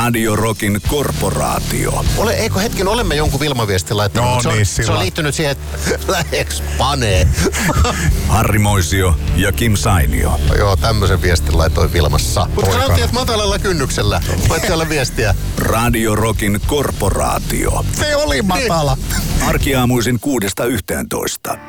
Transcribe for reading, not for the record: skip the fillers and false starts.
Radio Rockin korporaatio. Eikö hetken, olemme jonkun Vilma-viestin laittanut? No niin, se on liittynyt siihen, että läheks panee. Harri Moisio ja Kim Sainio. Joo, tämmöisen viestin laitoin Vilmassa. Mutta sanottiin, että matalalla kynnyksellä. Voit siellä viestiä. Radio Rockin korporaatio. Se oli matala. Arkiaamuisin 6–11.